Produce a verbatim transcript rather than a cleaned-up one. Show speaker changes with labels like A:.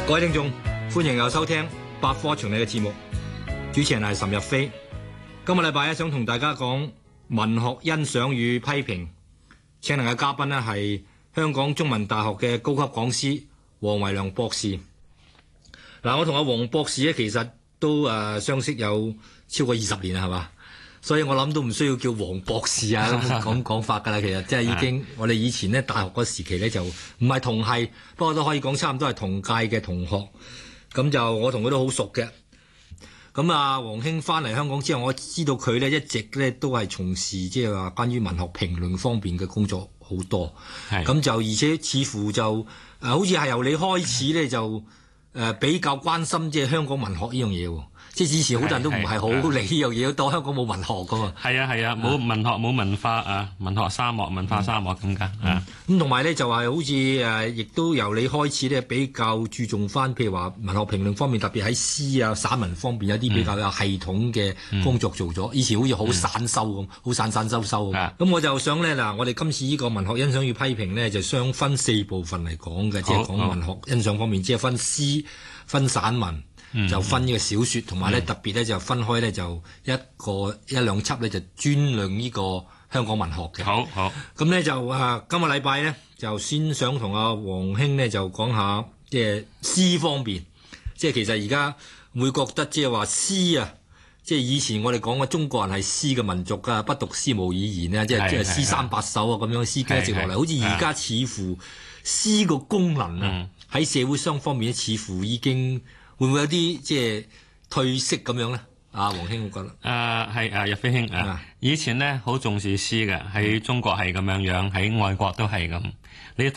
A: 各位聽眾，歡迎又收聽百科全理嘅節目，主持人係岑日飛。今個禮拜咧，想同大家講文學欣賞與批評，請嚟嘅嘉賓咧係香港中文大學嘅高級講師黃維良博士。嗱，我同阿黃博士咧其實都誒、呃、相識有超過二十年啦，係嘛？所以我諗都唔需要叫黃博士啊咁講講法㗎啦。其實即係已經我哋以前咧大學嗰時期咧就唔係同系，不過都可以講差唔多係同屆嘅同學。咁就我同佢都好熟嘅。咁啊，黃兄翻嚟香港之後，我知道佢咧一直咧都係從事即係話關於文學評論方面嘅工作好多。咁就而且似乎就誒、呃、好似係由你開始咧就誒、呃、比較關心即係香港文學呢樣嘢喎。即係以前好多人都唔係好理呢樣嘢，當香港冇文學噶嘛。係啊係啊，冇文學冇文化啊，文學沙漠、文化沙漠咁㗎。咁同埋咧就係好似誒，亦都由你開始咧比較注重翻，譬如話文學評論方面，特別喺詩啊、散文方面有啲比較有系統嘅工作做咗。以前好似好散收咁，好散散收收咁。咁我就想咧嗱，我哋今次呢個文學欣賞與批評咧，就相分四部分嚟講嘅，即係講文學欣賞方面，即係分詩、分散文。就分呢個小說，同埋咧特別咧就分開咧就一個一兩輯咧就專論呢個香港文學嘅。好好，咁咧就啊今個禮拜咧就先想同阿黃兄咧就講下即係詩方面，即係其實而家會覺得即係話詩啊，即係以前我哋講嘅中國人係詩嘅民族㗎，不讀詩無以言啊，即係即係詩三百首啊咁樣詩經一直落嚟，好似而家似乎詩個功能啊喺社會雙方面似乎已經。會唔會有啲即係退色咁樣咧？啊，黃兄，我覺得
B: 誒係誒，日飛兄啊，以前咧好重視詩嘅，喺中國係咁樣樣，喺外國都係咁。你睇